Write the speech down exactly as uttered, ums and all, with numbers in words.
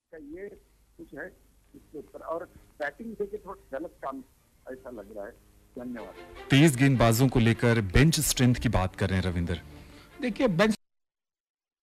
का ये कुछ है इसके ऊपर, और बैटिंग देके थोड़ा गलत काम ऐसा लग रहा है। धन्यवाद। तेज गेंदबाजों को लेकर बेंच स्ट्रेंथ की बात कर रहे हैं रविंदर। देखिए बेंच